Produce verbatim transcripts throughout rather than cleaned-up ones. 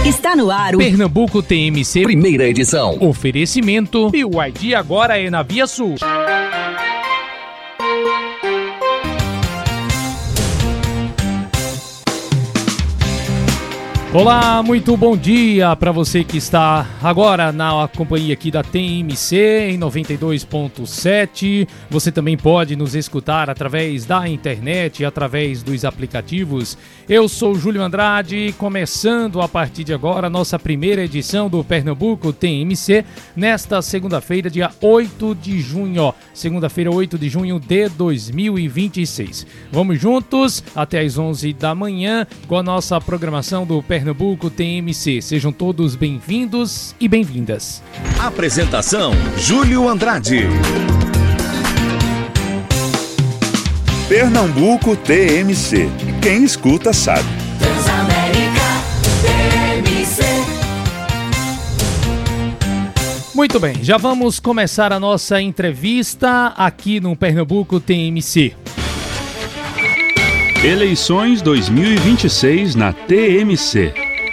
Está no ar o Pernambuco T M C, primeira edição. Oferecimento B Y D agora é na Via Sul. Olá, muito bom dia para você que está agora na companhia aqui da T M C em noventa e dois ponto sete. Você também pode nos escutar através da internet, através dos aplicativos. Eu sou Júlio Andrade, começando a partir de agora a nossa primeira edição do Pernambuco T M C, nesta segunda-feira, dia oito de junho. Segunda-feira, oito de junho de dois mil e vinte e seis. Vamos juntos até às onze da manhã com a nossa programação do Pernambuco Pernambuco T M C. Sejam todos bem-vindos e bem-vindas. Apresentação: Júlio Andrade. Pernambuco T M C. Quem escuta sabe. Transamérica T M C. Muito bem, já vamos começar a nossa entrevista aqui no Pernambuco T M C. Eleições dois mil e vinte e seis na T M C.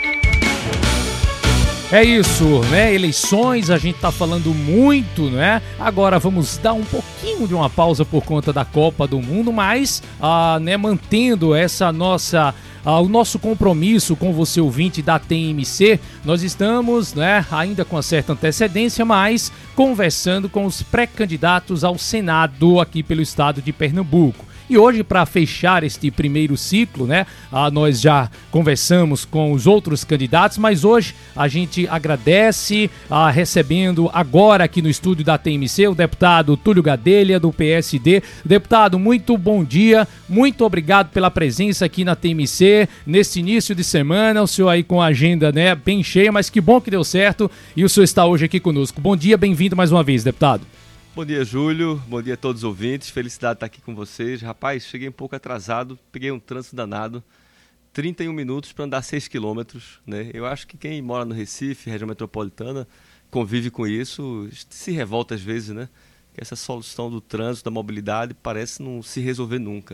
É isso, né? Eleições, a gente tá falando muito, né? Agora vamos dar um pouquinho de uma pausa por conta da Copa do Mundo, mas ah, né, mantendo essa nossa... Ah, o nosso compromisso com você ouvinte da T M C, nós estamos, né, ainda com uma certa antecedência, mas conversando com os pré-candidatos ao Senado aqui pelo estado de Pernambuco. E hoje, para fechar este primeiro ciclo, né, ah, nós já conversamos com os outros candidatos, mas hoje a gente agradece, ah, recebendo agora aqui no estúdio da T M C o deputado Túlio Gadelha, do P S D. Deputado, muito bom dia, muito obrigado pela presença aqui na T M C, nesse início de semana, o senhor aí com a agenda, né, bem cheia, mas que bom que deu certo e o senhor está hoje aqui conosco. Bom dia, bem-vindo mais uma vez, deputado. Bom dia, Júlio. Bom dia a todos os ouvintes. Felicidade de estar aqui com vocês. Rapaz, cheguei um pouco atrasado, peguei um trânsito danado. trinta e um minutos para andar seis quilômetros, né? Eu acho que quem mora no Recife, região metropolitana, convive com isso, se revolta às vezes, né? Que essa solução do trânsito, da mobilidade, parece não se resolver nunca.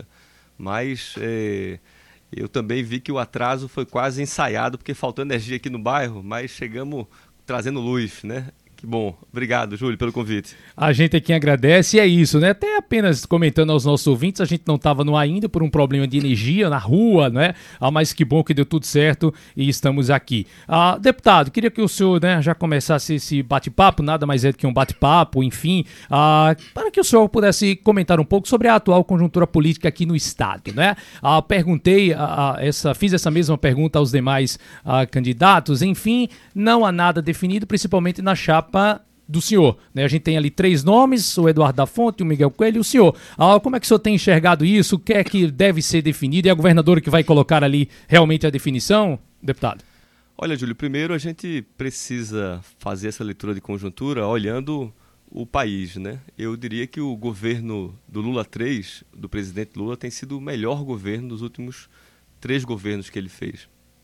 Mas é, eu também vi que o atraso foi quase ensaiado, porque faltou energia aqui no bairro, mas chegamos trazendo luz, né? Que bom. Obrigado, Júlio, pelo convite. A gente é quem agradece e é isso, né? Até apenas comentando aos nossos ouvintes, a gente não estava no ainda por um problema de energia na rua, né? Ah, mas que bom que deu tudo certo e estamos aqui. Ah, deputado, queria que o senhor, né, já começasse esse bate-papo, nada mais é do que um bate-papo, enfim, ah, para que o senhor pudesse comentar um pouco sobre a atual conjuntura política aqui no estado, né? Ah, perguntei, ah, essa, fiz essa mesma pergunta aos demais ah, candidatos, enfim, não há nada definido, principalmente na chapa do senhor, né? A gente tem ali três nomes, o Eduardo da Fonte, o Miguel Coelho e o senhor. Ah, como é que o senhor tem enxergado isso? O que é que deve ser definido? É a governadora que vai colocar ali realmente a definição, deputado? Olha, Júlio, primeiro a gente precisa fazer essa leitura de conjuntura olhando o país, né? Eu diria que o governo do Lula três, do presidente Lula, tem sido o melhor governo dos últimos três governos que ele fez.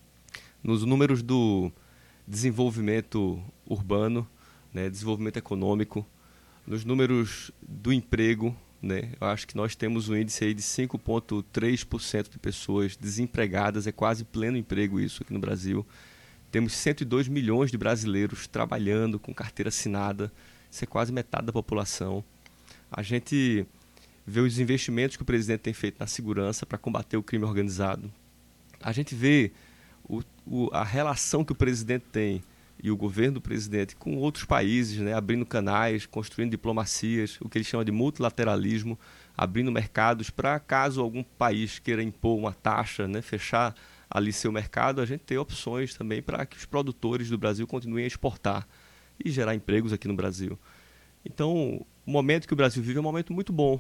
Nos números do desenvolvimento urbano, né, desenvolvimento econômico, nos números do emprego, né, eu acho que nós temos um índice aí de cinco vírgula três por cento de pessoas desempregadas, é quase pleno emprego isso aqui no Brasil. Temos cento e dois milhões de brasileiros trabalhando com carteira assinada, isso é quase metade da população. A gente vê os investimentos que o presidente tem feito na segurança para combater o crime organizado. A gente vê o, o, a relação que o presidente tem e o governo do presidente com outros países, né, abrindo canais, construindo diplomacias, o que ele chama de multilateralismo, abrindo mercados para caso algum país queira impor uma taxa, né, fechar ali seu mercado, a gente ter opções também para que os produtores do Brasil continuem a exportar e gerar empregos aqui no Brasil. Então, o momento que o Brasil vive é um momento muito bom.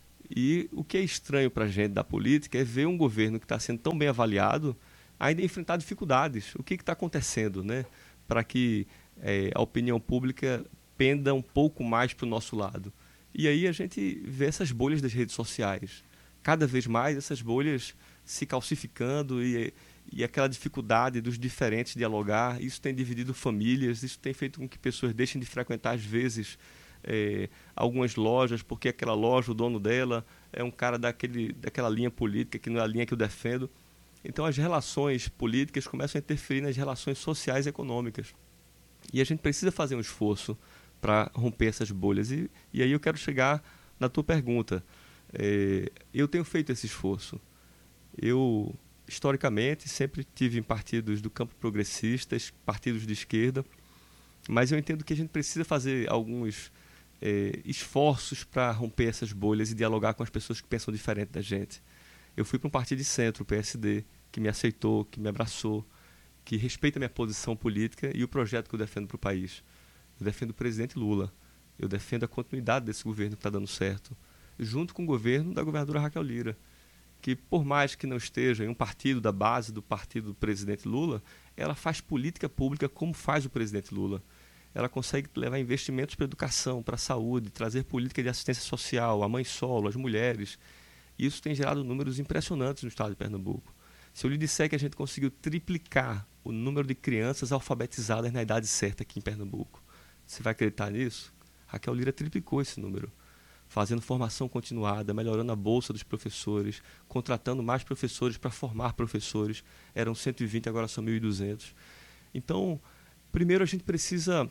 E o que é estranho para a gente da política é ver um governo que está sendo tão bem avaliado ainda enfrentar dificuldades. O que está acontecendo, né? Para que é, a opinião pública penda um pouco mais para o nosso lado. E aí a gente vê essas bolhas das redes sociais. Cada vez mais essas bolhas se calcificando e, e aquela dificuldade dos diferentes dialogar. Isso tem dividido famílias, isso tem feito com que pessoas deixem de frequentar, às vezes, é, algumas lojas, porque aquela loja, o dono dela, é um cara daquele, daquela linha política, que não é a linha que eu defendo. Então as relações políticas começam a interferir nas relações sociais e econômicas. E a gente precisa fazer um esforço para romper essas bolhas. E, e aí eu quero chegar na tua pergunta. É, eu tenho feito esse esforço. Eu, historicamente, sempre tive em partidos do campo progressista, partidos de esquerda, mas eu entendo que a gente precisa fazer alguns é, esforços para romper essas bolhas e dialogar com as pessoas que pensam diferente da gente. Eu fui para um partido de centro, o P S D, que me aceitou, que me abraçou, que respeita a minha posição política e o projeto que eu defendo para o país. Eu defendo o presidente Lula. Eu defendo a continuidade desse governo que está dando certo, junto com o governo da governadora Raquel Lira, que por mais que não esteja em um partido da base do partido do presidente Lula, ela faz política pública como faz o presidente Lula. Ela consegue levar investimentos para a educação, para a saúde, trazer política de assistência social, a mãe solo, as mulheres. Isso tem gerado números impressionantes no estado de Pernambuco. Se eu lhe disser que a gente conseguiu triplicar o número de crianças alfabetizadas na idade certa aqui em Pernambuco, você vai acreditar nisso? Raquel Lira triplicou esse número, fazendo formação continuada, melhorando a bolsa dos professores, contratando mais professores para formar professores. Eram cento e vinte, agora são mil e duzentos. Então, primeiro a gente precisa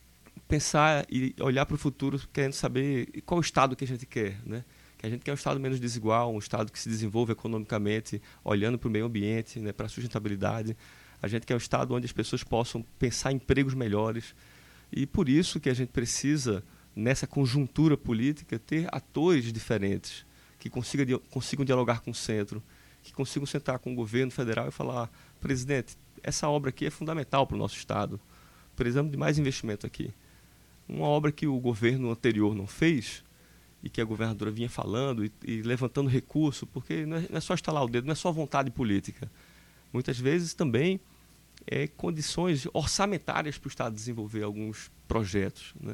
pensar e olhar para o futuro querendo saber qual o estado que a gente quer, né? Que a gente quer um estado menos desigual, um estado que se desenvolva economicamente, olhando para o meio ambiente, né, para a sustentabilidade. A gente quer um estado onde as pessoas possam pensar em empregos melhores. E por isso que a gente precisa, nessa conjuntura política, ter atores diferentes, que consiga, consigam dialogar com o centro, que consigam sentar com o governo federal e falar: presidente, essa obra aqui é fundamental para o nosso estado, precisamos de mais investimento aqui. Uma obra que o governo anterior não fez, e que a governadora vinha falando e, e levantando recurso, porque não é, não é só estalar o dedo, não é só vontade política. Muitas vezes também é condições orçamentárias para o Estado desenvolver alguns projetos, né?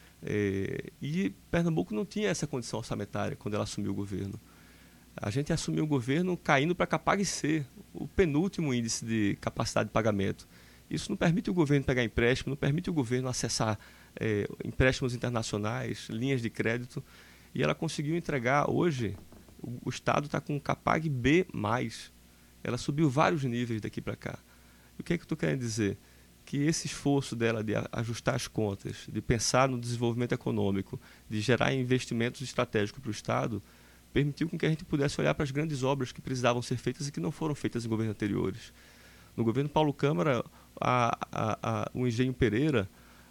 É, e Pernambuco não tinha essa condição orçamentária quando ela assumiu o governo. A gente assumiu o governo caindo para Capag C, o penúltimo índice de capacidade de pagamento. Isso não permite o governo pegar empréstimo, não permite o governo acessar é, empréstimos internacionais, linhas de crédito. E ela conseguiu entregar hoje, o, o Estado está com Capag B mais. Ela subiu vários níveis daqui para cá. O que é que eu estou querendo dizer? Que esse esforço dela de ajustar as contas, de pensar no desenvolvimento econômico, de gerar investimentos estratégicos para o Estado, permitiu com que a gente pudesse olhar para as grandes obras que precisavam ser feitas e que não foram feitas em governos anteriores. No governo Paulo Câmara, a, a, a, o Engenho Pereira,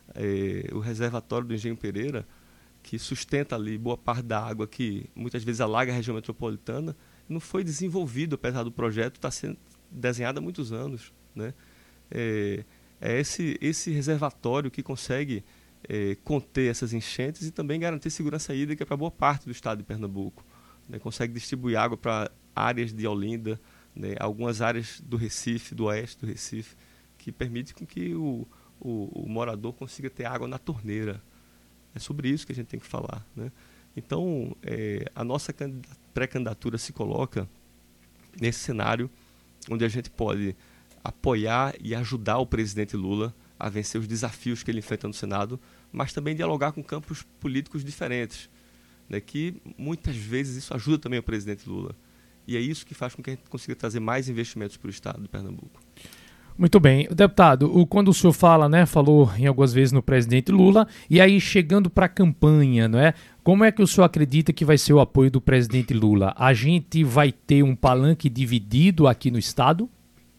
é, o reservatório do Engenho Pereira, que sustenta ali boa parte da água que muitas vezes alaga a região metropolitana, não foi desenvolvido, apesar do projeto estar sendo desenhado há muitos anos, né? É, é esse, esse reservatório que consegue é, conter essas enchentes e também garantir segurança hídrica para boa parte do estado de Pernambuco, né? Consegue distribuir água para áreas de Olinda, né? Algumas áreas do Recife, do oeste do Recife, que permite com que o, o, o morador consiga ter água na torneira. É sobre isso que a gente tem que falar, né? Então, é, a nossa pré-candidatura se coloca nesse cenário onde a gente pode apoiar e ajudar o presidente Lula a vencer os desafios que ele enfrenta no Senado, mas também dialogar com campos políticos diferentes, né, que muitas vezes isso ajuda também o presidente Lula. E é isso que faz com que a gente consiga trazer mais investimentos para o estado de Pernambuco. Muito bem. Deputado, o, quando o senhor fala, né, falou em algumas vezes no presidente Lula, e aí chegando para a campanha, não é? Como é que o senhor acredita que vai ser o apoio do presidente Lula? A gente vai ter um palanque dividido aqui no estado?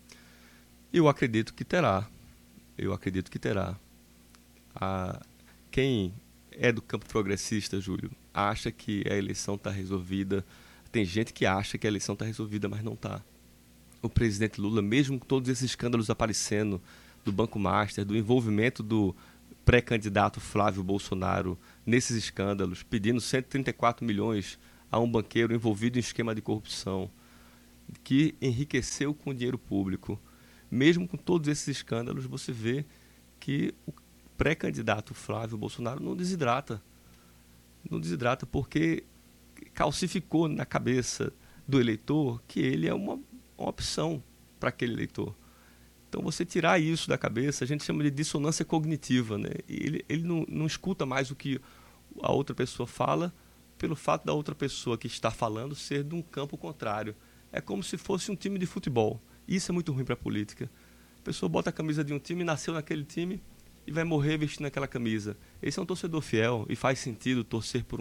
Eu acredito que terá. Eu acredito que terá. Ah, quem é do campo progressista, Júlio, acha que a eleição está resolvida. Tem gente que acha que a eleição está resolvida, mas não está. O presidente Lula, mesmo com todos esses escândalos aparecendo, do Banco Master, do envolvimento do pré-candidato Flávio Bolsonaro nesses escândalos, pedindo cento e trinta e quatro milhões a um banqueiro envolvido em esquema de corrupção, que enriqueceu com dinheiro público. Mesmo com todos esses escândalos, você vê que o pré-candidato Flávio Bolsonaro não desidrata. Não desidrata porque calcificou na cabeça do eleitor que ele é uma, uma opção para aquele eleitor. Então, você tirar isso da cabeça, a gente chama de dissonância cognitiva, né? Ele, ele não, não escuta mais o que a outra pessoa fala pelo fato da outra pessoa que está falando ser de um campo contrário. é como se fosse um time de futebol. Isso é muito ruim para a política. A pessoa bota a camisa de um time, nasceu naquele time e vai morrer vestindo aquela camisa. Esse é um torcedor fiel e faz sentido torcer por